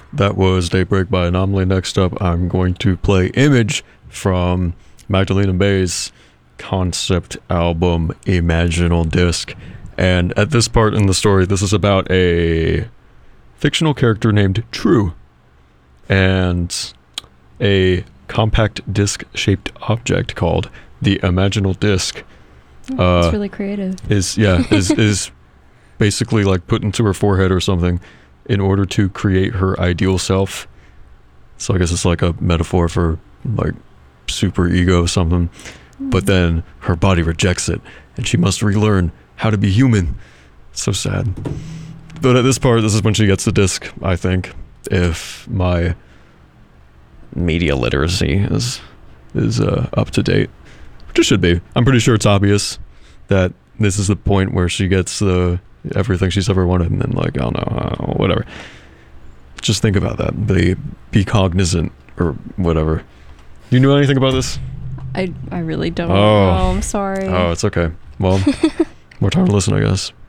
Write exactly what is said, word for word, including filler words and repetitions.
That was Daybreak by Anomaly. Next up, I'm going to play Image from Magdalena Bay's concept album Imaginal Disc. And at this part in the story, this is about a fictional character named True and a compact disc-shaped object called the Imaginal Disc. Oh, uh, that's really creative. Is yeah is is basically like put into her forehead or something in order to create her ideal self. So I guess it's like a metaphor for like super ego or something. Mm. But then her body rejects it, and she must relearn how to be human. So sad. But at this part, this is when she gets the disc, I think, if my media literacy is is uh, up to date, which it should be. I'm pretty sure it's obvious that this is the point where she gets the everything she's ever wanted, and then like, I don't know, uh, whatever. Just think about that. Be be cognizant or whatever. You know anything about this? I I really don't Oh. know. I'm sorry. Oh, it's okay. Well, more time to listen, I guess.